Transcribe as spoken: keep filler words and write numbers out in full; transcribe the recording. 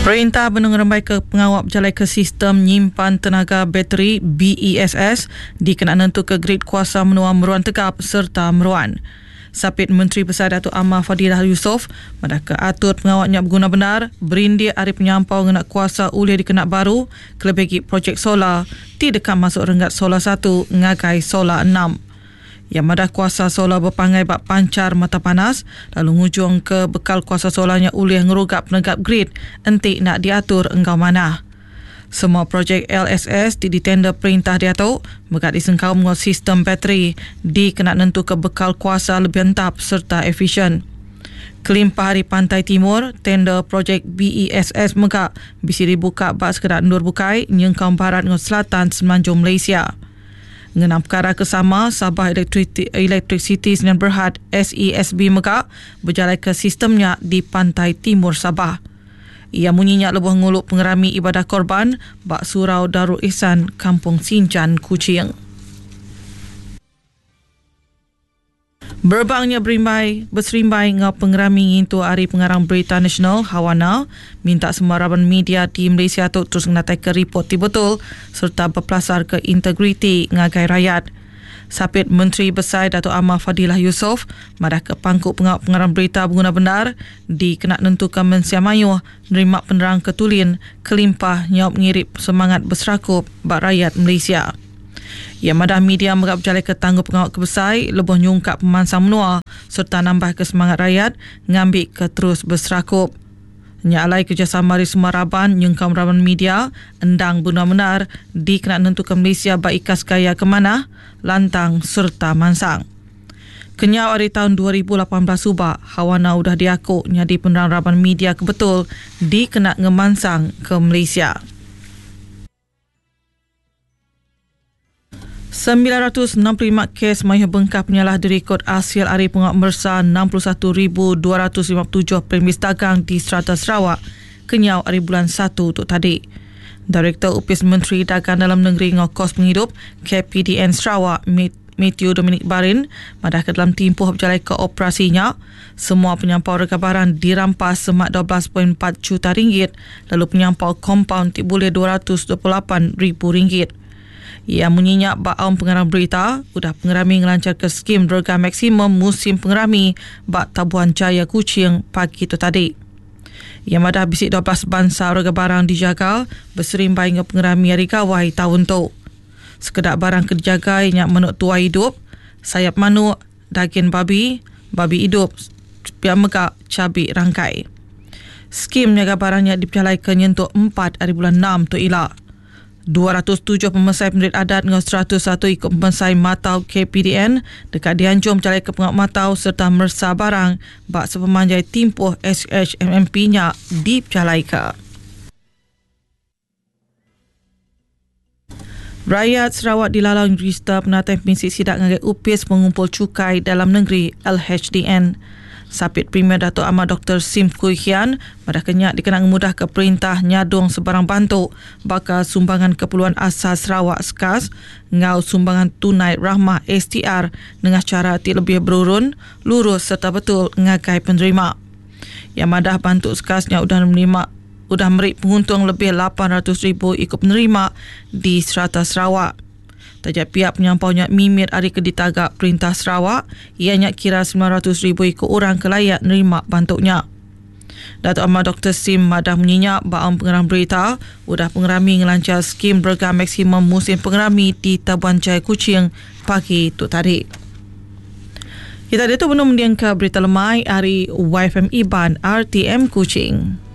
Perintah Benung Rembai ke pengawal berjalai ke sistem nyimpan tenaga bateri B E S S dikenaan untuk ke grid kuasa menua Meruan Tegap serta Meruan. Sapit Menteri Besar Datuk Amar Fadilah Yusof pada ke atur pengawalnya berguna benar berindia arif penyampau mengenai kuasa uliah dikenak baru kelebih projek solar tidak masuk renggat solar satu ngagai solar enam. Yang madah kuasa solar berpangai bak pancar mata panas lalu ngujung ke bekal kuasa solarnya uliah ngerugap penegap grid entik nak diatur engkau mana. Semua projek L S S di ditender perintah diatuk berkat disengkau menguat sistem bateri di kena nentu ke bekal kuasa lebih entap serta efisien. Kelimpah Hari Pantai Timur, tender projek B E S S megak bisi dibuka bak sekedar endur bukai nyengkau barat dengan selatan semenanjung Malaysia. Mengenam perkara kesama, Sabah Electricity Sdn Berhad S E S B megak berjalan ke sistemnya di Pantai Timur Sabah. Ia menyinyat lebuh nguluk pengerami ibadah korban bak surau Darul Ihsan, Kampung Sinjan, Kuching. Berbangnya berimbai, berserimbai ngau pengerami ngintu Hari Pengarang Berita Nasional Hawana minta semua raban media di Malaysia tu terus menatai ke report betul serta berpelasar ke integriti ngagai rakyat. Sapit Menteri Besar Datuk Amar Fadilah Yusof madah ke pangkuk pengawal pengarang berita berguna benar di kena nentukan Mensia Mayuh nerima penerang ketulin kelimpah nyawab ngirip semangat berserakup bak rakyat Malaysia. Yang madah media merap berjalan ke tangguh pengawal kebesai lebuh nyungkap pemansang menua serta nambah ke semangat rakyat ngambil ke terus berserakup. Nyalai kerjasama dari semua raban nyungkam raban media endang benar-benar di kena nentukan Malaysia bak ikas gaya ke mana lantang serta mansang. Kenyau hari tahun dua ribu lapan belas subak Hawana udah diakuk nyadi penerang raban media kebetul di kena ngemansang ke Malaysia. sembilan ratus enam puluh lima kes mayuh bengkak penyalah direkod hasil hari pengawal mersa enam puluh satu ribu dua ratus lima puluh tujuh premis dagang di Strata Sarawak kenyau hari bulan satu untuk tadi. Direktur Upis Menteri Dagang Dalam Negeri ngau kos penghidup K P D N Sarawak Matthew Dominic Barin madah ke dalam tempoh berjalan ke operasinya semua penyampau rega barang dirampas semak dua belas perpuluhan empat juta ringgit lalu penyampau kompaun boleh dua ratus dua puluh lapan ribu ringgit. Ia menyenyak bak awam pengerami berita, udah pengerami ngelancar ke skim rega maksimum musim pengerami bak Tabuan Jaya Kuching pagi itu tadi. Ia madah bisik dua belas bangsa rega barang dijaga berserimbai dengan pengerami hari kawai tahun tu. Sekedar barang kejaga yang menuk tua hidup, sayap manuk, daging babi, babi hidup, biar megak cabai rangkai. Skim niaga barangnya dipercayai ke nyentuh empat hari bulan enam tu ilah. dua ratus tujuh pemesai penduduk adat dengan seratus satu ikut pemesai matau K P D N dekat dianjur mencari ke pengawal matau serta mersa barang bak sepemanjai timpuh S H M M P-nya dipercayai ke. Rakyat Sarawak dilalau register penatai pemisi sidak ngagai upis mengumpul cukai dalam negeri L H D N. Sapit Premier Datuk Amar Doktor Sim Kui Hian pada kenyak dikenang mudah ke perintah nyadung sebarang bantuk bakal sumbangan keperluan asas Sarawak sekas ngau sumbangan tunai rahmah S T R dengan cara ti lebih berurun, lurus serta betul ngagai penerima. Yang madah bantuk sekasnya udah menerima udah merik penguntung lebih lapan ratus ribu ikut penerima di Strata Sarawak. Tajak pihak penyampaunya mimir hari keditagak Perintah Sarawak, ianya kira sembilan ratus ribu ikut orang kelayak nerima bantuknya. Datuk Amar Doktor Sim madah menyenyak baam pengerami berita, udah pengerami ngelancar skim rega maksimum musim pengerami di Tabuan Jaya Kuching pagi itu tadi. Kita ada tu belum mendiangkan berita lemai hari Y F M Iban R T M Kuching.